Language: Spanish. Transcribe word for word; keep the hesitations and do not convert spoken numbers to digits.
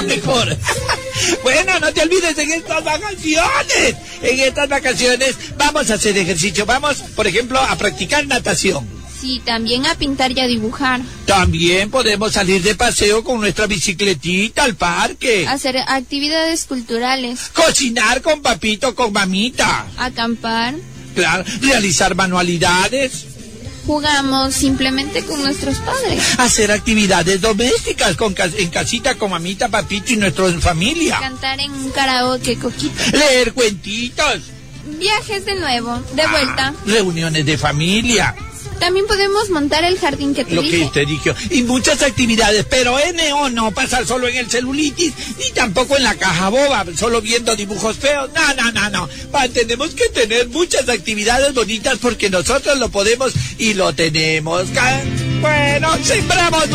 mejor. Bueno, no te olvides en estas vacaciones. En estas vacaciones vamos a hacer ejercicio. Vamos, por ejemplo, a practicar natación. Sí, también a pintar y a dibujar. También podemos salir de paseo con nuestra bicicletita al parque. Hacer actividades culturales. Cocinar con papito, con mamita. Acampar. Claro, realizar manualidades. Jugamos simplemente con nuestros padres. Hacer actividades domésticas con en casita con mamita, papito y nuestra familia. Cantar en un karaoke, Coquito. Leer cuentitos. Viajes de nuevo, de ah, vuelta. Reuniones de familia. También podemos montar el jardín que te Lo dije. que te dije. Y muchas actividades, pero N O no pasar solo en el celulitis, ni tampoco en la caja boba, solo viendo dibujos feos. No, no, no, no. Pa, tenemos que tener muchas actividades bonitas porque nosotros lo podemos y lo tenemos. Bueno, sembramos.